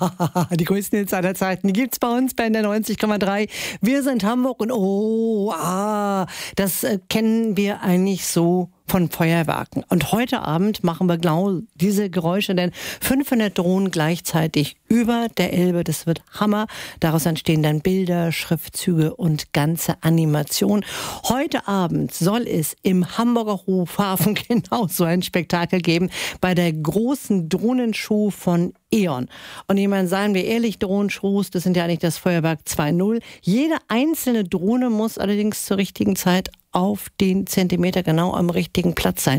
Die größten Hits aller Zeiten, die gibt's bei uns bei der 90,3. Wir sind Hamburg und das kennen wir eigentlich so von Feuerwerken. Und heute Abend machen wir genau diese Geräusche, denn 500 Drohnen gleichzeitig über der Elbe, das wird Hammer. Daraus entstehen dann Bilder, Schriftzüge und ganze Animationen. Heute Abend soll es im Hamburger Hofhafen genau so ein Spektakel geben bei der großen Drohnenshow von E.ON. Und ich meine, seien wir ehrlich, Drohnenshows, das sind ja eigentlich das Feuerwerk 2.0. Jede einzelne Drohne muss allerdings zur richtigen Zeit auf den Zentimeter genau am richtigen Platz sein.